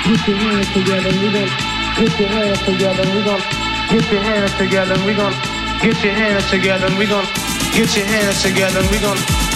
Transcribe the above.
Put your hands together, we gon' get your hands together, we gon' get your hands together, we gon' get your hands together, we gon' get your hands together, we gon'